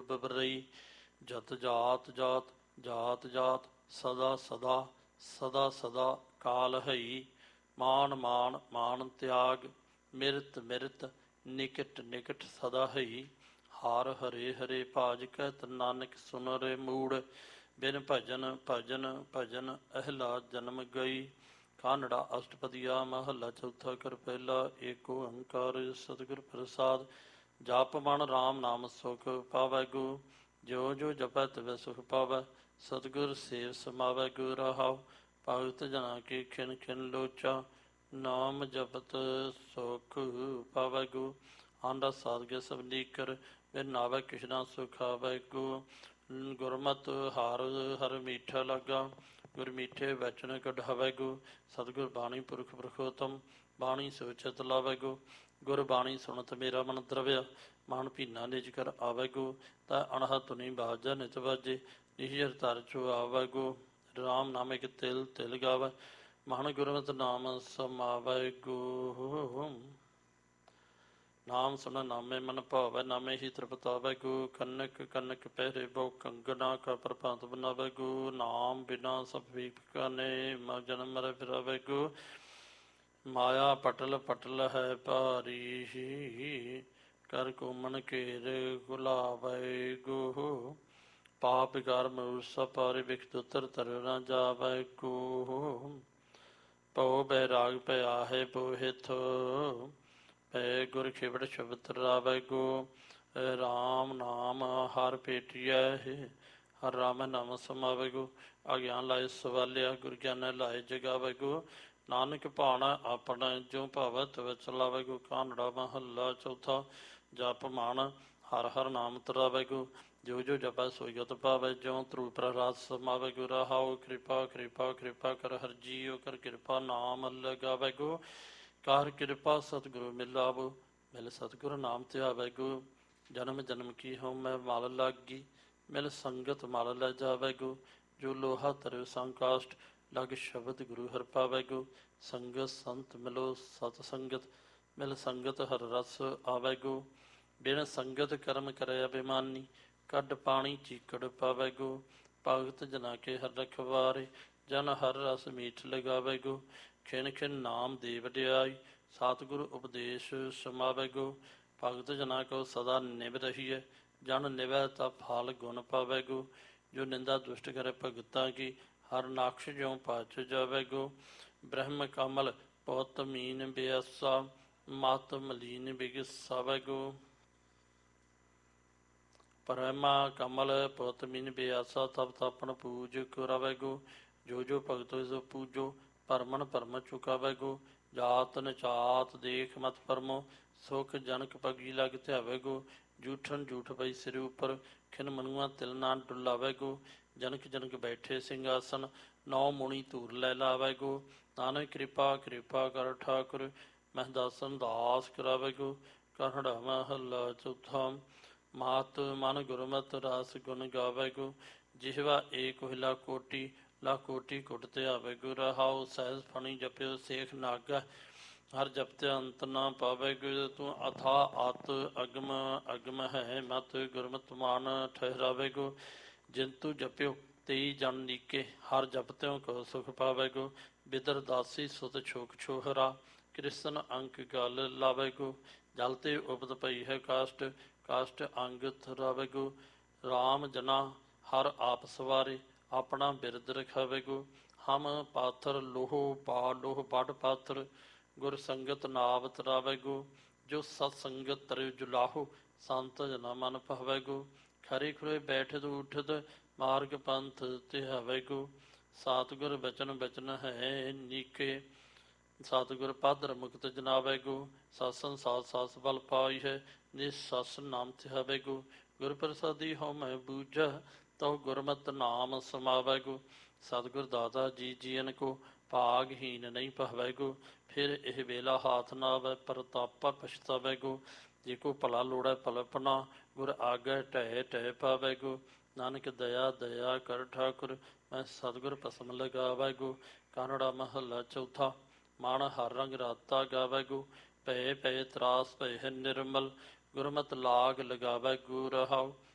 ਬਬਰਈ। ਜਤ ਜਾਤ ਜਾਤ ਜਾਤ ਜਾਤ ਸਦਾ ਸਦਾ ਸਦਾ ਸਦਾ ਕਾਲ ਹਈ। ਮਾਨ ਮਾਨ ਮਾਨ ਤਿਆਗ ਮਿਰਤ ਮਿਰਤ ਨਿਕਟ ਨਿਕਟ ਸਦਾ ਹਈ। ਹਾਰ ਹਰੇ ਹਰੇ ਭਾਜ ਕਹਿਤ ਨਾਨਕ ਸੁਨ ਰੇ ਮੂੜ। ਬਿਨ ਭਜਨ ਭਜਨ ਭਜਨ ਅਹਿਲਾ ਜਨਮ ਗਈ। ਕਾਨੜਾ ਅਸ਼ਟਪਦੀਆ ਮਹੱਲਾ ਚੌਥਾ। ਕਰ ਪਹਿਲਾ ਏਕ ਓੰਕਾਰ ਸਤਿਗੁਰ ਪ੍ਰਸਾਦ। ਜਪ ਮਨ ਰਾਮ ਨਾਮ ਸੁਖ ਪਾਵੈ ਗੋ। ਜੋ ਜੋ ਜਪੈ ਤਿਵੈ ਸੁਖ ਪਾਵੈ। ਸਤਿਗੁਰ ਸੇਵ ਸਮਾਵੈ ਗੁਰ ਰਹਾਉ। ਭਗਤ ਜਨਾ ਕੀ ਖਿਨ ਖਿਨ ਲੋਚਾ। ਨਾਮ ਜਪਤ ਸੁਖ ਪਾਵੈ ਗੋ। ਆਂਡਾ ਸਾਧਗੇ ਸਭ ਨੀਕਰ। ਬਿਨ ਨਾਵੈ ਕਿਸ਼ਨਾ ਸੁਖ ਆਵੈ ਗੋ। ਗੁਰਮਤਿ ਹਰ ਹਰ ਮੀਠਾ ਲਾਗਾ। ਗੁਰ ਮੀਠੇ ਵਚਨ ਕਢਾਵੈ ਗੋ। ਸਤਿਗੁਰ ਬਾਣੀ ਪੁਰਖ ਪੁਰਖੋਤਮ। ਬਾਣੀ ਸੋ ਚਿਤ ਲਾਵੈ ਗੋ। ਗੁਰ ਬਾਣੀ ਸੁਣਤ ਮੇਰਾ ਮਨ ਦਰਵਿਆ। ਮਨ ਭੀਨਾ ਨਿਜ ਕਰ ਆਵੈ ਗੋ। ਤੈ ਅਣਹ ਧੁਨੀ ਬਾਜੈ ਨਿਤ ਵਾਜੇ। ਨਿਜਰ ਧਰ ਚੋ ਆਵੈ ਗੋ। ਰਾਮ ਨਾਮ ਇਕ ਤਿਲ ਤਿਲ ਗਾਵੈ। ਮਨ ਗੁਰਮਤਿ ਨਾਮ ਸਮਾਵੈ ਗੋ। ਨਾਮ ਸੁਣ ਨਾਮੇ ਮਨ ਭਾਵੈ। ਨਾਮੇ ਹੀ ਤ੍ਰਿਪਤਾਵੈ ਗੋ। ਕਨਕ ਕਨਕ ਪਹਿਰੇ ਬਹੁ ਕੰਗਨਾ। ਕਾ ਪ੍ਰਭਾਤ ਬਨਾਵੈ ਗੋ। ਨਾਮ ਬਿਨਾ ਸਭ ਵਿਕਾਨੇ। ਜਨਮ ਮਰੈ ਫਿਰਾਵੈ ਗੋ। ਮਾਇਆ ਪਟਲ ਪਟਲ ਹੈ ਭਾਰੀ। ਕਰ ਕੋਮਨ ਘੇਰ ਗੁਲਾਵੈ ਗੋ। ਪਾਪ ਵਿਕਾਰ ਮੂਸ ਪਾਰੇ। ਵਿਖਤ ਉਤਰ ਤਰ ਨਾ ਜਾਵੈ ਗੋ। ਭਉ ਬੈਰਾਗ ਭਇਆ ਹੈ ਬੋਹਿਥ। ਪੈ ਗੁਰ ਖਿਵੜ ਸ਼ਬਦ ਰਾਵੈ ਗੋ। ਰਾਮ ਨਾਮ ਹਰ ਭੇਟੀਐ। ਹਰ ਰਾਮ ਨਾਮ ਸਮਾਵੈ ਗੋ। ਅਗਿਆਨ ਲਾਏ ਸਵਾਲਿਆ। ਗੁਰ ਗਿਆਨੈ ਲਾਏ ਜਗਾਵੈ ਗੋ। ਨਾਨਕ ਭਾਣਾ ਆਪਣਾ ਜੋ ਭਾਵੈ ਤਿਵ ਚਲਾਵੈ ਗੋ। ਕਾਨੜਾ ਮਹੱਲਾ ਚੌਥਾ। ਜਪ ਮਨ ਹਰ ਹਰ ਨਾਮ ਤਰਾਵੈ ਗੋ। ਜੋ ਜੋ ਜਪੈ ਸੋ ਯਤ ਪਾਵੈ। ਜਿਉ ਧਰੂ ਪ੍ਰਹਲਾਦ ਸਮਾਵੈ ਗੋ। ਰਹਾਉ ਕਿਰਪਾ ਕਿਰਪਾ ਕਿਰਪਾ ਕਰ ਹਰਿ ਜੀਉ। ਕਰ ਕਿਰਪਾ ਨਾਮ ਲਗਾਵੈ ਗੋ। ਕਰ ਕਿਰਪਾ ਸਤਿਗੁਰੂ ਮਿਲਾਵੋ। ਮਿਲ ਸਤਿਗੁਰ ਨਾਮ ਧਿਆਵੈ ਗੋ। ਜਨਮ ਜਨਮ ਕੀ ਹਉ ਮੈਂ ਮਲ ਲਾਗੀ। ਮਿਲ ਸੰਗਤ ਮਲ ਲੈ ਜਾਵੈ ਗੋ। ਜੋ ਲੋਹਾ ਧਰਿਓ ਸੰਕਾਸ਼ਟ। ਲਗ ਸ਼ਬਦ ਗੁਰੂ ਹਰਿ ਪਾਵੈ ਗੋ। ਸੰਗਤ ਸੰਤ ਮਿਲੋ ਸਤ ਸੰਗਤ। ਮਿਲ ਸੰਗਤ ਹਰ ਰਸ ਆਵੈ ਗੋ। ਬਿਨ ਸੰਗਤ ਕਰਮ ਕਰੈ ਅਭਿਮਾਨੀ। ਕੱਢ ਪਾਣੀ ਚੀਕੜ ਪਾਵੈ ਗੋ। ਭਗਤ ਜਨਾ ਕੇ ਹਰ ਰਖਵਾਰੇ। ਜਨ ਹਰ ਰਸ ਮੀਠ ਲਗਾਵੈ ਗੋ। ਖਿਨ ਖਿਨ ਨਾਮ ਦੇ ਵਡਿਆਈ। ਸਤਿਗੁਰ ਉਪਦੇਸ਼ ਸਮਾਵੈ ਗੋ। ਭਗਤ ਜਨਾ ਕੋ ਸਦਾ ਨਿਭ ਰਹੀਐ। ਜਨ ਨਿਵੈ ਤਾ ਫਲ ਗੁਣ ਪਾਵੈ ਗੋ। ਜੋ ਨਿੰਦਾ ਦੁਸ਼ਟ ਕਰੈ ਭਗਤਾਂ ਕੀ। ਹਰ ਨਕਸ਼ ਜਿਉ ਪਾਛ ਜਾਵੈ ਗੋ। ਬ੍ਰਹਮ ਕਮਲ ਪੁੱਤ ਮੀਨ ਬਿਆਸਾ। ਮਤ ਮਲੀਨ ਬਿਗਸਾਵੈ ਗੋ। ਬ੍ਰਹਮਾ ਕਮਲ ਪੁੱਤ ਮੀਨ ਬਿਆਸਾ। ਤਪ ਤਪਣ ਪੂਜ ਕਰਾਵੈ ਗੋ। ਜੋ ਜੋ ਭਗਤ ਸੋ ਪੂਜੋ। ਭਰਮਨ ਭਰਮ ਚੁਕਾਵੈ ਗੋ। ਜਾਤ ਨਚਾਤ ਦੇਖ ਮਤ ਪਰਮੋ। ਸੁਖ ਜਨਕ ਪਗੀ ਲਗ ਧਿਆਵੈ ਗੋ। ਜੂਠਨ ਜੂਠ ਪਈ ਸਿਰ ਉਪਰ। ਖਿਨ ਮਨੁਆ ਤਿਲ ਨਾ ਡੁਲਾਵੈ ਗੋ। ਜਨਕ ਜਨਕ ਬੈਠੇ ਸਿੰਘਾਸਨ। ਨੌ ਮੁਨੀ ਧੂਰ ਲੈ ਲਾਵੈ ਗੋ। ਨਾਨਕ ਕਿਰਪਾ ਕਿਰਪਾ ਕਰ ਠਾਕੁਰ। ਮਹਿ ਦਾਸਨ ਦਾਸ ਕਰਾਵੈ ਗੋ। ਕਾਨੜਾ ਮਹੱਲਾ ਚੌਥਾ। ਮਾਤ ਮਨ ਗੁਰਮਤਿ ਰਸ ਗੁਣ ਗਾਵੈ ਗੋ। ਜਿਹਵਾ ਏਕ ਹਿਲਾ ਕੋਟੀ। ਲਾ ਕੋਟੀ ਕੁਟ ਧਿਆਵੈ ਗੋ। ਰਹਾਉ ਸਹਿਜ ਫਣੀ ਜਪਿਓ ਸੇਖ ਨਾਗਾ। ਹਰ ਜਪਤਿ ਅੰਤ ਨਾ ਪਾਵੈ ਗੋ। ਤੂੰ ਅਥਾ ਅਤ ਅਗਮ ਅਗਮ ਹੈ। ਮਤ ਗੁਰਮਤਿ ਮਾਨ ਠਹਿਰਾਵੈ ਗੋ। ਜਿੰਤੂ ਜਪਿਓ ਤੇਈ ਜਨ ਨੀਕੇ। ਹਰ ਜਪਤਿਓ ਕੋ ਸੁਖ ਪਾਵੈ ਗੋ। ਬਿਦਰ ਦਾਸੀ ਸੁਤ ਛੋਕ ਛੋਹਰਾ। ਕ੍ਰਿਸ਼ਨ ਅੰਕ ਗਲ ਲਾਵੈ ਗੋ। ਜਲ ਤੇ ਉਪਤ ਪਈ ਹੈ ਕਾਸ਼ਟ। ਕਾਸ਼ਟ ਅੰਗ ਥਰਾਵੈ ਗੋ। ਰਾਮ ਜਨਾ ਹਰ ਆਪ ਸਵਾਰੇ। ਆਪਣਾ ਬਿਰਦ ਰਖਾਵੈ ਗੋ। ਹਮ ਪਾਥਰ ਲੋਹ ਪਾ ਲੋਹ ਬਡ ਪਾਥਰ। ਗੁਰ ਸੰਗਤ ਨਾਵ ਤਰਾਵੈ ਗੋ। ਜੋ ਸਤ ਸੰਗਤ ਤਰਿ ਜੁਲਾਹੋ। ਸੰਤ ਜਨਾ ਮਨ ਭਾਵੈ ਗੋ। ਖਰੇ ਖੁਰੇ ਬੈਠਤ ਉਠਤ। ਮਾਰਗ ਪੰਥ ਧਿਆਵੈ ਗੋ। ਸਤਿਗੁਰ ਬਚਨ ਬਚਨ ਹੈ ਨੀਕੇ। ਸਤਿਗੁਰ ਪਾਦਰ ਮੁਕਤ ਜਨਾਵੈ ਗੋ। ਸਾਸਨ ਸਾਸ ਸਾਸ ਬਲ ਪਾਈ ਹੈ। ਨਿਸਾਸਨ ਨਾਮ ਧਿਆਵੈ ਗੋ। ਗੁਰ ਪ੍ਰਸਾਦੀ ਹਉ ਮੈਂ ਬੂਝਾ। ਤਉ ਗੁਰਮਤਿ ਨਾਮ ਸਮਾਵੈ ਗੋ। ਸਤਿਗੁਰ ਦਾਤਾ ਜੀ ਜੀਅਨ ਕੋ। ਭਾਗਹੀਨ ਨਹੀਂ ਪਾਵੈ ਗੋ। ਫਿਰ ਇਹ ਵੇਲਾ ਹਾਥ ਨਾ ਆਵੈ। ਪਰਤਾਪਾ ਪਛਤਾਵੈ ਗੋ। ਜੇ ਕੋ ਭਲਾ ਲੋੜੈ ਭਲਪਨਾ। ਗੁਰ ਆਗੈ ਢਹਿ ਢਹਿ ਪਾਵੈ ਗੋ। ਨਾਨਕ ਦਇਆ ਦਇਆ ਕਰ ਠਾਕੁਰ। ਮੈਂ ਸਤਿਗੁਰ ਭਸਮ ਲਗਾਵੈ ਗੋ। ਕਾਨੜਾ ਮਹੱਲਾ ਚੌਥਾ। ਮਨ ਹਰ ਰੰਗ ਰਾਤਾ ਗਾਵੈ ਗੋ। ਭੈ ਭੈ ਤਰਾਸ ਭੈ ਨਿਰਮਲ। ਗੁਰਮਤਿ ਲਾਗ ਲਗਾਵੈ ਗੋ। ਰਹਾਉ